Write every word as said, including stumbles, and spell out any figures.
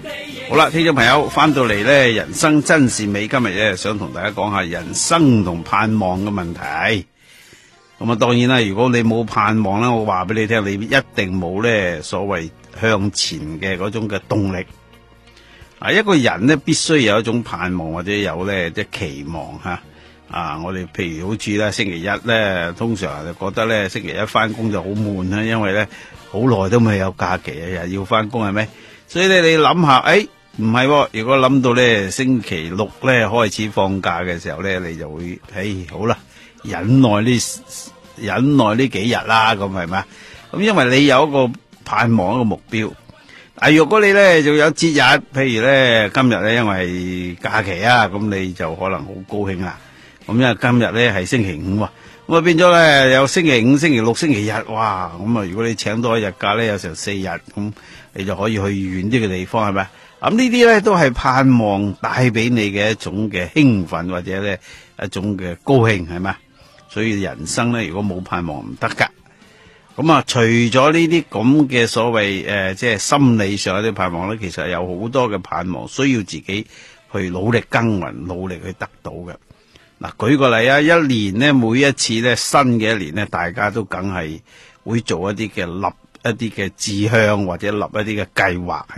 好啦，聽眾朋友翻到嚟呢，人生真善美，今日咧想同大家講下人生同盼望嘅問題。咁啊，當然啦，如果你冇盼望咧，我話俾你聽，你一定冇咧所謂向前嘅嗰種嘅動力。啊，一個人咧必須有一種盼望或者有咧即係期望吓。啊，我哋譬如好似咧星期一咧，通常就覺得咧星期一翻工就好悶啦，因為咧好耐都未有假期啊，又要翻工係咪？所以咧你諗下，誒唔係，如果諗到咧星期六咧開始放假嘅時候咧，你就會誒好啦，忍耐呢忍耐呢幾日啦，咁係咪？咁因為你有一個盼望一個目標。啊，如果你咧就有節日，譬如咧今日咧因為假期啊，咁你就可能好高興啦。咁因為今日咧係星期五，咁啊變咗咧有星期五、星期六、星期日，哇！咁啊如果你請多一日假咧，有成四日，咁你就可以去遠啲嘅地方，係咪？咁呢啲咧都係盼望帶俾你嘅一種嘅興奮或者咧一種嘅高興，係咪？所以人生咧如果冇盼望唔得噶。咁啊，除咗呢啲咁嘅所謂誒、呃，即係心理上一啲盼望咧，其實有好多嘅盼望需要自己去努力耕耘、努力去得到嘅。嗱，舉個例啊，一年咧，每一次咧，新嘅一年咧，大家都梗係會做一啲嘅立一啲嘅志向或者立一啲嘅計劃。